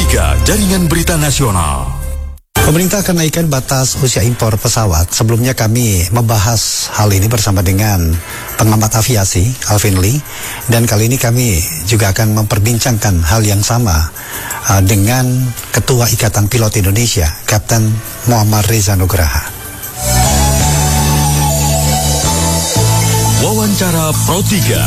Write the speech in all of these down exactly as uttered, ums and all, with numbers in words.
tiga Jaringan Berita Nasional. Pemerintah akan naikkan batas usia impor pesawat. Sebelumnya kami membahas hal ini bersama dengan pengamat aviasi, Alvin Lee. Dan kali ini kami juga akan memperbincangkan hal yang sama uh, dengan Ketua Ikatan Pilot Indonesia, Kapten Muhammad Reza Nugraha. Wawancara Pro tiga.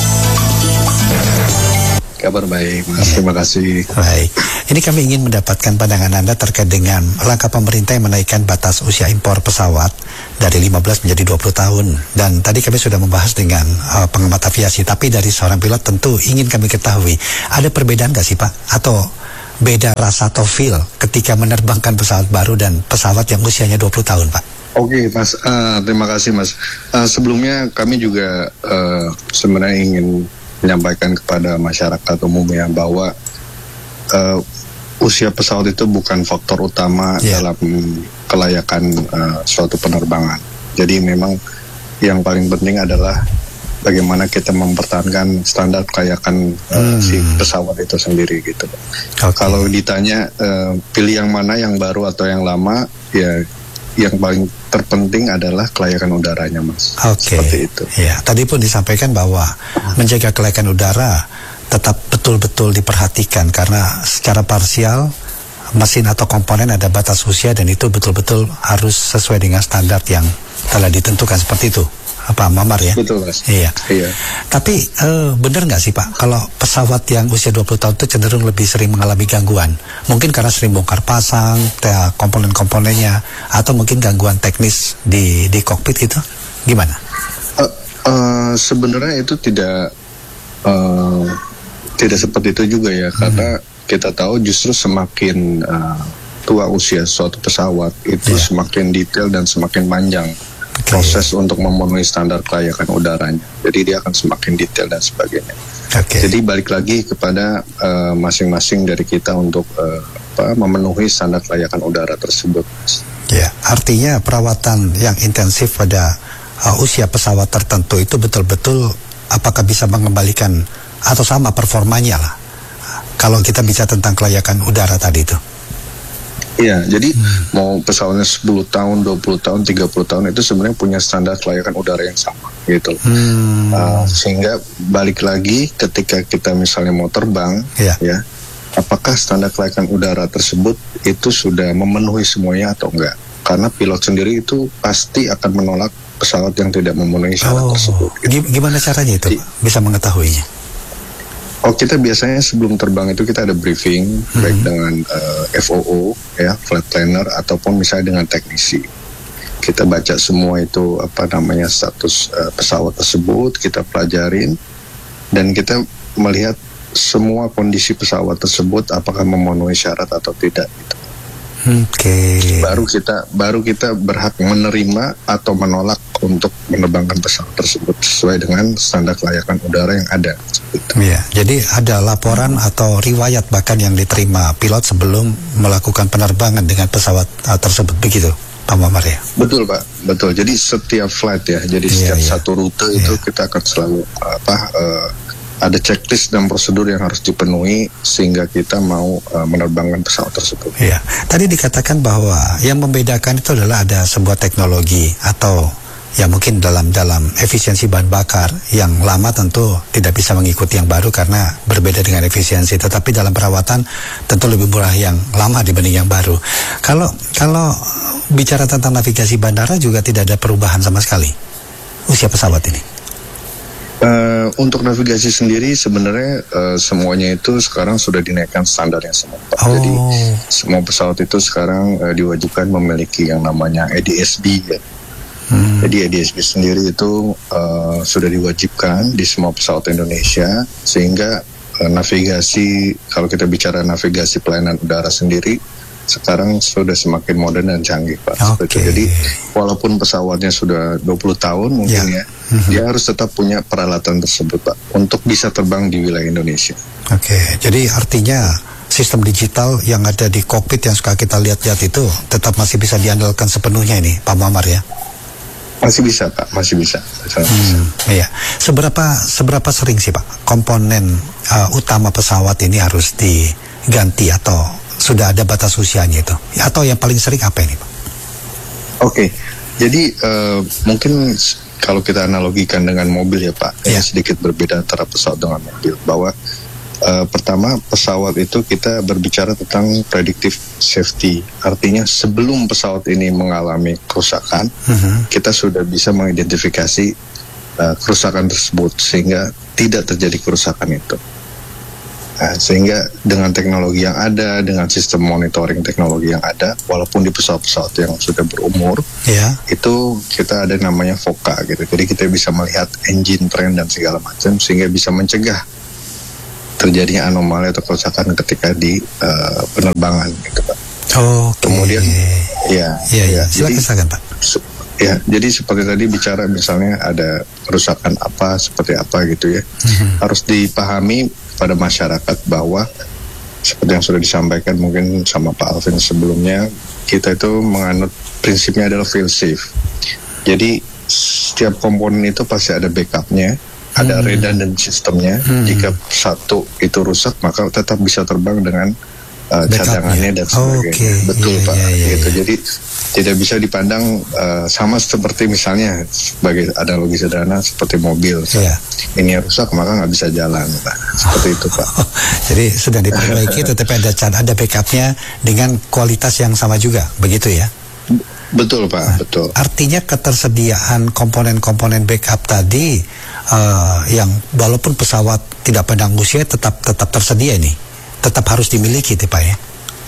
Kabar baik, Mas. Terima kasih. Baik. Ini kami ingin mendapatkan pandangan Anda terkait dengan langkah pemerintah yang menaikkan batas usia impor pesawat dari lima belas menjadi dua puluh tahun. Dan tadi kami sudah membahas dengan uh, pengamat aviasi, tapi dari seorang pilot tentu ingin kami ketahui, ada perbedaan nggak sih Pak? Atau beda rasa atau feel ketika menerbangkan pesawat baru dan pesawat yang usianya dua puluh tahun, Pak? Oke, Mas. Uh, terima kasih, Mas. Uh, sebelumnya kami juga uh, sebenarnya ingin menyampaikan kepada masyarakat umumnya bahwa uh, usia pesawat itu bukan faktor utama yeah. dalam kelayakan uh, suatu penerbangan. Jadi memang yang paling penting adalah bagaimana kita mempertahankan standar kelayakan uh, hmm. si pesawat itu sendiri gitu. Okay. Kalau ditanya uh, pilih yang mana, yang baru atau yang lama, ya yang paling terpenting adalah kelayakan udaranya, Mas. Oke. Seperti itu. Ya, tadi pun disampaikan bahwa menjaga kelayakan udara tetap betul-betul diperhatikan karena secara parsial mesin atau komponen ada batas usia dan itu betul-betul harus sesuai dengan standar yang telah ditentukan seperti itu. Apa Mamar ya? Betul, Mas. Iya. Iya. Tapi uh, benar nggak sih Pak, kalau pesawat yang usia dua puluh tahun itu cenderung lebih sering mengalami gangguan? Mungkin karena sering bongkar pasang, komponen-komponennya, atau mungkin gangguan teknis di di kokpit itu? Gimana? Uh, uh, sebenarnya itu tidak uh, tidak seperti itu juga ya, hmm. karena kita tahu justru semakin uh, tua usia suatu pesawat itu yeah. semakin detail dan semakin panjang. Okay. Proses untuk memenuhi standar kelayakan udaranya. Jadi dia akan semakin detail dan sebagainya. Okay. Jadi balik lagi kepada uh, masing-masing dari kita untuk uh, apa, memenuhi standar kelayakan udara tersebut. Ya, artinya perawatan yang intensif pada uh, usia pesawat tertentu itu betul-betul apakah bisa mengembalikan atau sama performanya lah. Kalau kita bicara tentang kelayakan udara tadi itu. Iya, jadi hmm. mau pesawatnya sepuluh tahun, dua puluh tahun, tiga puluh tahun itu sebenarnya punya standar kelayakan udara yang sama gitu. Hmm. Uh, sehingga balik lagi ketika kita misalnya mau terbang, yeah. ya, apakah standar kelayakan udara tersebut itu sudah memenuhi semuanya atau enggak? Karena pilot sendiri itu pasti akan menolak pesawat yang tidak memenuhi syarat oh, tersebut. Gitu. Gimana caranya itu, Pak? Bisa mengetahuinya? Oh, kita biasanya sebelum terbang itu kita ada briefing hmm. baik dengan uh, F O O ya, flight planner ataupun misalnya dengan teknisi. Kita baca semua itu apa namanya status uh, pesawat tersebut, kita pelajarin dan kita melihat semua kondisi pesawat tersebut apakah memenuhi syarat atau tidak gitu. Oke. Okay. Baru kita baru kita berhak menerima atau menolak untuk menerbangkan pesawat tersebut sesuai dengan standar kelayakan udara yang ada. Iya, jadi ada laporan atau riwayat bahkan yang diterima pilot sebelum melakukan penerbangan dengan pesawat uh, tersebut, begitu, Pak Muhammad ya? Betul, Pak, betul. Jadi setiap flight ya, jadi yeah, setiap yeah. satu rute yeah. itu kita akan selalu apa? Uh, ada checklist dan prosedur yang harus dipenuhi sehingga kita mau uh, menerbangkan pesawat tersebut. Iya. Tadi dikatakan bahwa yang membedakan itu adalah ada sebuah teknologi atau ya mungkin dalam dalam efisiensi bahan bakar yang lama tentu tidak bisa mengikuti yang baru karena berbeda dengan efisiensi. Tetapi dalam perawatan tentu lebih murah yang lama dibanding yang baru. Kalau kalau bicara tentang navigasi bandara juga tidak ada perubahan sama sekali usia pesawat ini. Uh, untuk navigasi sendiri sebenarnya uh, semuanya itu sekarang sudah dinaikkan standarnya semua. Oh. Jadi semua pesawat itu sekarang uh, diwajibkan memiliki yang namanya A D S B ya. Hmm. Jadi A D S B sendiri itu uh, sudah diwajibkan di semua pesawat Indonesia sehingga uh, navigasi, kalau kita bicara navigasi pelayanan udara sendiri sekarang sudah semakin modern dan canggih, Pak. Okay. Jadi walaupun pesawatnya sudah dua puluh tahun mungkin yeah. ya, mm-hmm. dia harus tetap punya peralatan tersebut, Pak, untuk bisa terbang di wilayah Indonesia. Oke, okay. Jadi artinya sistem digital yang ada di kokpit yang suka kita lihat-lihat itu tetap masih bisa diandalkan sepenuhnya ini, Pak Muhammad ya? Masih bisa, Pak, masih bisa. Hmm, bisa. Iya. Seberapa seberapa sering sih, Pak, komponen uh, utama pesawat ini harus di ganti atau sudah ada batas usianya itu? Atau yang paling sering apa ini, Pak? Oke, okay. Jadi uh, mungkin kalau kita analogikan dengan mobil ya Pak, yeah. Ini sedikit berbeda antara pesawat dengan mobil. Bahwa uh, pertama pesawat itu kita berbicara tentang predictive safety. Artinya sebelum pesawat ini mengalami kerusakan, uh-huh. kita sudah bisa mengidentifikasi uh, kerusakan tersebut sehingga tidak terjadi kerusakan itu. Nah, sehingga dengan teknologi yang ada, dengan sistem monitoring teknologi yang ada, walaupun di pesawat-pesawat yang sudah berumur, yeah. itu kita ada namanya VOCA gitu. Jadi kita bisa melihat engine trend dan segala macam, sehingga bisa mencegah terjadinya anomali atau kerusakan ketika di uh, penerbangan gitu Pak. Oh, okay. Kemudian, ya, ya, ya. Silakan, jadi, silakan Pak. Ya, jadi seperti tadi bicara misalnya ada kerusakan apa, seperti apa gitu ya, mm-hmm. harus dipahami pada masyarakat bahwa seperti yang sudah disampaikan mungkin sama Pak Alvin sebelumnya, kita itu menganut prinsipnya adalah fail safe. Jadi setiap komponen itu pasti ada backupnya, ada hmm. redundant sistemnya. Hmm. Jika satu itu rusak maka tetap bisa terbang dengan uh, cadangannya dan sebagainya. Okay. Betul yeah, Pak. Yeah, yeah, gitu. Yeah. Jadi tidak bisa dipandang uh, sama seperti misalnya sebagai analogi sederhana seperti mobil. Yeah. Ini rusak maka nggak bisa jalan, Pak. Seperti itu Pak. Oh, jadi sedang diperbaiki tetapi ada ada backupnya dengan kualitas yang sama juga, begitu ya? Betul Pak, nah, betul. Artinya ketersediaan komponen-komponen backup tadi uh, yang walaupun pesawat tidak pandang usia tetap tetap tersedia ini, tetap harus dimiliki, Pak ya?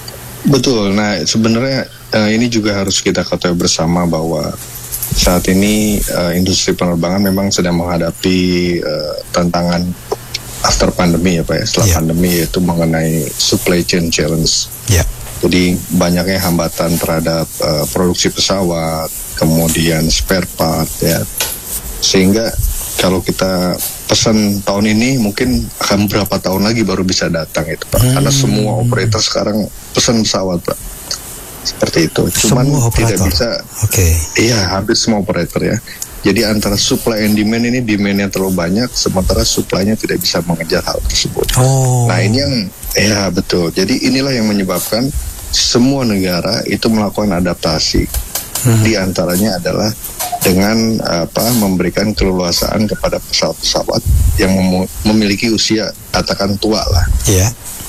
Betul. Nah sebenarnya uh, ini juga harus kita ketahui bersama bahwa saat ini uh, industri penerbangan memang sedang menghadapi uh, tantangan after pandemi ya Pak ya, setelah yeah. pandemi, yaitu mengenai supply chain challenge. Yeah. Jadi banyaknya hambatan terhadap uh, produksi pesawat, kemudian spare part ya, sehingga kalau kita pesan tahun ini mungkin akan berapa tahun lagi baru bisa datang itu Pak, hmm. karena semua operator sekarang pesan pesawat Pak. Seperti itu. Cuman tidak bisa. Oke. Okay. Iya, hampir semua operator ya. Jadi antara supply and demand ini, demand-nya terlalu banyak, sementara supply-nya tidak bisa mengejar hal tersebut. Oh. Nah ini yang, ya betul. Jadi inilah yang menyebabkan semua negara itu melakukan adaptasi. Hmm. Di antaranya adalah dengan apa memberikan keleluasaan kepada pesawat-pesawat yang mem- memiliki usia katakan tua lah. Iya. Yeah.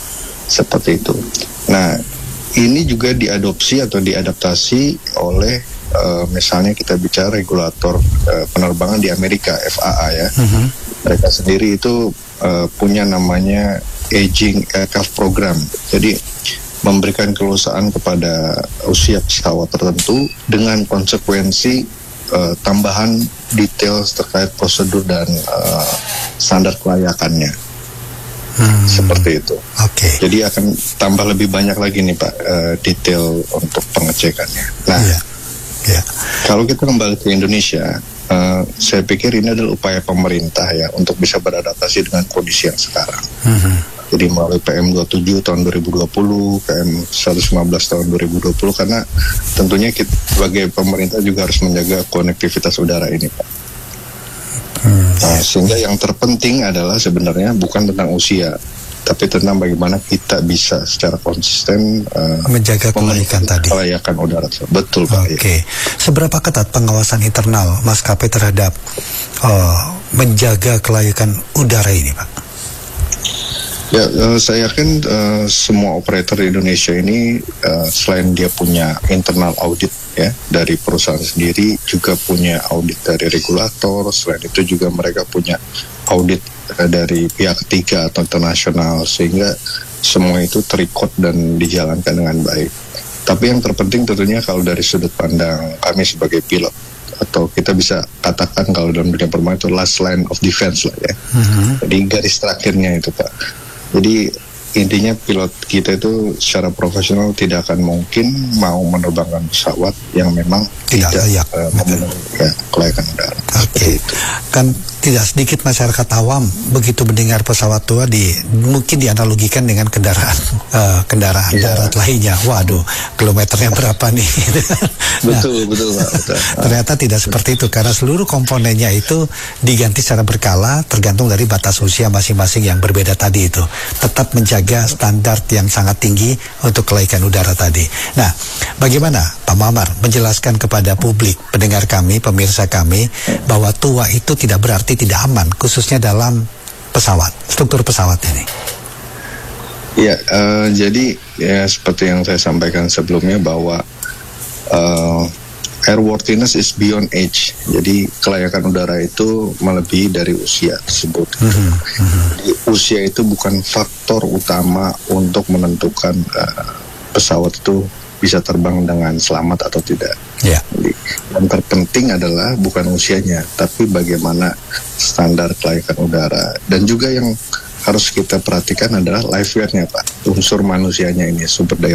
Seperti itu. Nah ini juga diadopsi atau diadaptasi oleh uh, misalnya kita bicara regulator uh, penerbangan di Amerika, F A A ya. Uh-huh. Mereka sendiri itu uh, punya namanya Aging Aircraft Program. Jadi memberikan kelulusan kepada usia pesawat tertentu dengan konsekuensi uh, tambahan detail terkait prosedur dan uh, standar kelayakannya. Hmm. Seperti itu. Oke. Okay. Jadi akan tambah lebih banyak lagi nih Pak uh, detail untuk pengecekannya. Nah, yeah. Yeah. Kalau kita kembali ke Indonesia, uh, saya pikir ini adalah upaya pemerintah ya untuk bisa beradaptasi dengan kondisi yang sekarang. Mm-hmm. Jadi melalui P M dua puluh tujuh tahun dua ribu dua puluh, P M seratus lima belas tahun dua ribu dua puluh, karena tentunya kita sebagai pemerintah juga harus menjaga konektivitas udara ini Pak. Hmm. Nah, sehingga yang terpenting adalah sebenarnya bukan tentang usia, tapi tentang bagaimana kita bisa secara konsisten uh, menjaga kelayakan tadi. Kelayakan udara. Betul Pak. Oke. Okay. Seberapa ketat pengawasan internal maskapai terhadap uh, menjaga kelayakan udara ini, Pak? Ya, uh, saya yakin uh, semua operator di Indonesia ini uh, selain dia punya internal audit ya dari perusahaan sendiri, juga punya audit dari regulator. Selain itu juga mereka punya audit uh, dari pihak ketiga atau internasional, sehingga semua itu terikut dan dijalankan dengan baik. Tapi yang terpenting tentunya kalau dari sudut pandang kami sebagai pilot, atau kita bisa katakan kalau dalam dunia penerbangan itu last line of defense lah ya. Uh-huh. Jadi garis terakhirnya itu Pak. Jadi intinya pilot kita itu secara profesional tidak akan mungkin mau menerbangkan pesawat yang memang tidak, tidak uh, memenuhi ya, kelayakan udara. Oke. Okay. Kan tidak sedikit masyarakat awam begitu mendengar pesawat tua di mungkin dianalogikan dengan kendaraan uh, kendaraan yeah. darat lainnya. Waduh, kilometernya berapa nih? Nah, betul, betul, Pak. Betul. Ternyata tidak seperti itu karena seluruh komponennya itu diganti secara berkala tergantung dari batas usia masing-masing yang berbeda tadi itu. Tetap menjaga standar yang sangat tinggi untuk kelaikan udara tadi. Nah, bagaimana Pak Muammar menjelaskan kepada publik, pendengar kami, pemirsa kami, bahwa tua itu tidak berarti tidak aman, khususnya dalam pesawat, struktur pesawat ini? Ya, uh, jadi ya seperti yang saya sampaikan sebelumnya bahwa uh, airworthiness is beyond age. Jadi kelayakan udara itu melebihi dari usia tersebut. Mm-hmm. Jadi usia itu bukan faktor utama untuk menentukan uh, pesawat itu bisa terbang dengan selamat atau tidak. Yeah. Jadi yang terpenting adalah bukan usianya, tapi bagaimana standar kelayakan udara. Dan juga yang harus kita perhatikan adalah lifewear-nya, Pak. Unsur manusianya ini, sumber daya